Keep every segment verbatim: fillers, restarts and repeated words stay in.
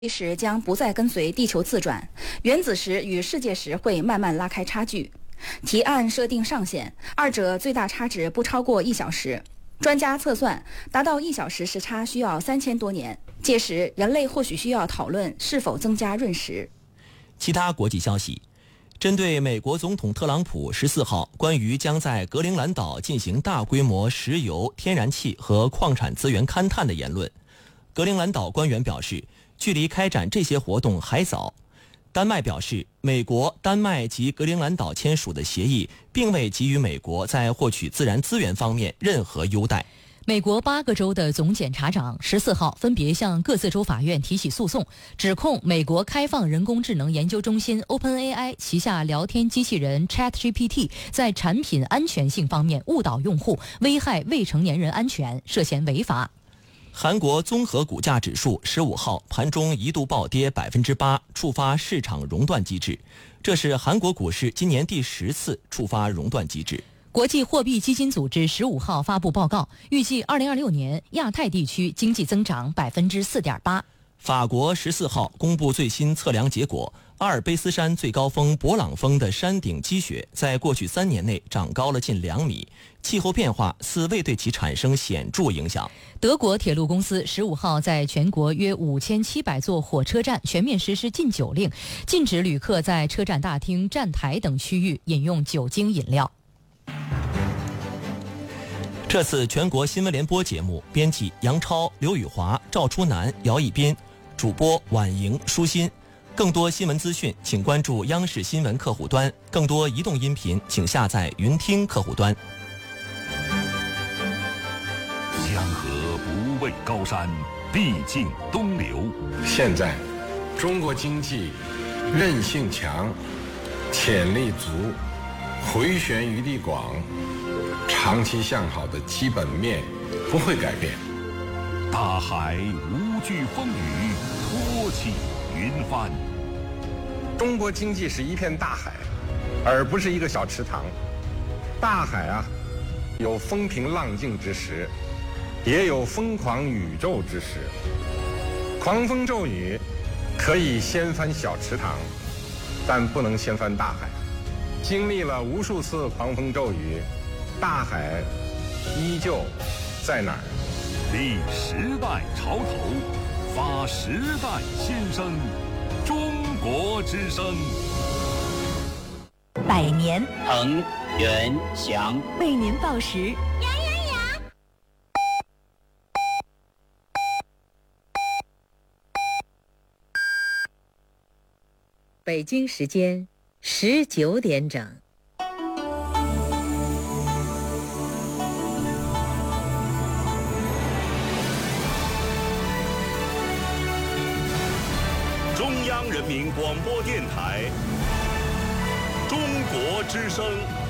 时将不再跟随地球自转，原子时与世界时会慢慢拉开差距。提案设定上限，二者最大差值不超过一小时。专家测算，达到一小时时差需要三千多年，届时人类或许需要讨论是否增加闰时。 其他国际消息，针对美国总统特朗普十四号关于将在格陵兰岛进行大规模石油、天然气和矿产资源勘探的言论，格陵兰岛官员表示，距离开展这些活动还早。丹麦表示，美国、丹麦及格陵兰岛签署的协议并未给予美国在获取自然资源方面任何优待。 美国八个州的总检察长十四号分别向各自州法院提起诉讼，指控美国开放人工智能研究中心 OpenAI 旗下聊天机器人 ChatGPT 在产品安全性方面误导用户，危害未成年人安全，涉嫌违法。 韩国综合股价指数十五号盘中一度暴跌百分之八，触发市场熔断机制。这是韩国股市今年第十次触发熔断机制。 国际货币基金组织十五号发布报告，预计二零二六年亚太地区经济增长百分之四点八。 法国十四号公布最新测量结果，阿尔卑斯山最高峰勃朗峰的山顶积雪在过去三年内长高了近两米，气候变化似未对其产生显著影响。 德国铁路公司十五号在全国约五千七百座火车站全面实施禁酒令，禁止旅客在车站大厅、站台等区域饮用酒精饮料。 这次全国新闻联播节目，编辑杨超、刘宇华、赵初南、姚一斌，主播婉莹、舒心。更多新闻资讯，请关注央视新闻客户端。更多移动音频，请下载云听客户端。 江河不畏高山，必尽东流。 现在，中国经济韧性强，潜力足，回旋余地广，长期向好的基本面不会改变。 大海无惧风雨，托起云帆。 中国经济是一片大海，而不是一个小池塘。大海啊，有风平浪静之时，也有疯狂宇宙之时。狂风骤雨可以掀翻小池塘，但不能掀翻大海。经历了无数次狂风骤雨，大海依旧在哪儿？ 立时代潮头，发时代新声，中国之声。 百年腾元祥为您报时。 北京时间十九点整。 中央人民广播电台，中国之声。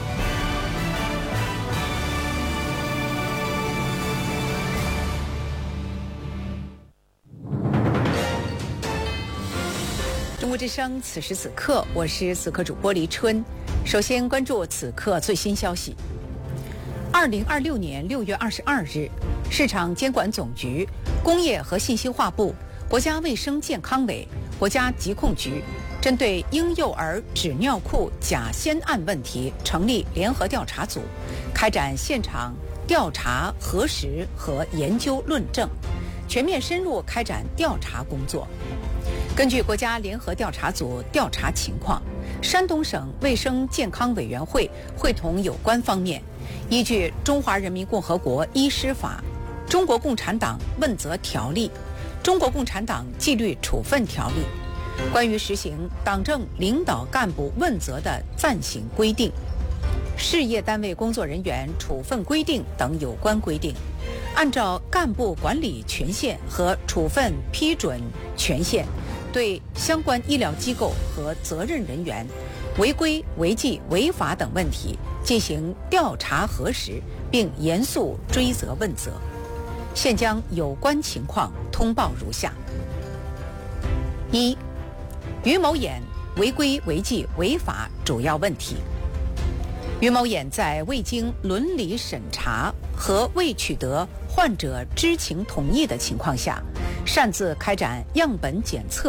中国之声，此时此刻，我是此刻主播黎春。首先关注此刻最新消息。二零二六年六月二十二日，市场监管总局、工业和信息化部、国家卫生健康委、国家疾控局针对婴幼儿纸尿裤假仙案问题成立联合调查组，开展现场调查核实和研究论证，全面深入开展调查工作。根据国家联合调查组调查情况，山东省卫生健康委员会会同有关方面，依据《中华人民共和国医师法》、《中国共产党问责条例》、《中国共产党纪律处分条例》、关于实行党政领导干部问责的暂行规定、事业单位工作人员处分规定等有关规定，按照干部管理权限和处分批准权限，对相关医疗机构和责任人员违规、违纪、违法等问题进行调查核实，并严肃追责问责。现将有关情况通报如下：一、于某衍违规、违纪、违法主要问题。于某衍在未经伦理审查和未取得患者知情同意的情况下， 擅自开展样本检测